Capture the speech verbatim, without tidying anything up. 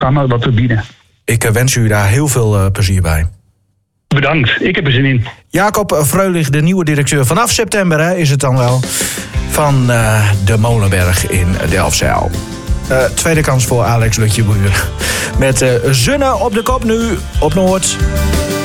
kan er wat te bieden. Ik wens u daar heel veel uh, plezier bij. Bedankt, ik heb er zin in. Jacob Freulich, de nieuwe directeur vanaf september hè, is het dan wel, van uh, de Molenberg in Delfzijl. Uh, tweede kans voor Alex Lutjeboer. Met uh, Zunne op de kop nu op Noord.